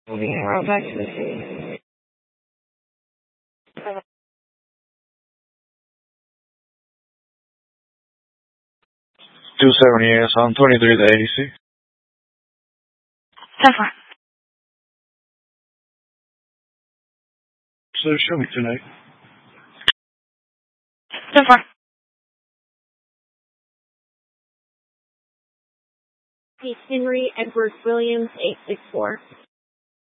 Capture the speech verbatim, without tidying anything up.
Moving around back to the scene. two seventy A S on twenty-three to A C. ten four. So show me tonight. ten four. Henry Edward Williams, eight six four.